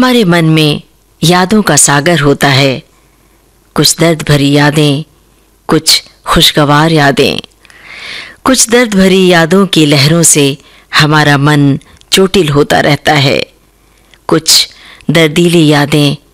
हमारे मन में यादों का सागर होता है, कुछ दर्द भरी यादें, कुछ खुशगवार यादें। कुछ दर्द भरी यादों की लहरों से हमारा मन चोटिल होता रहता है, कुछ दर्दीली यादें